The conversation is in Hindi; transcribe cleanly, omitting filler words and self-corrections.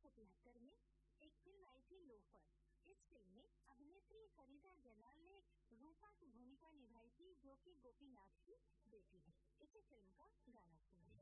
1975 में एक फिल्म आई थी लोफर। इस फिल्म में अभिनेत्री फरीदा जलाल ने रूपा की भूमिका निभाई थी, जो कि गोपीनाथ की बेटी है। इसी फिल्म का गाना सुनिए।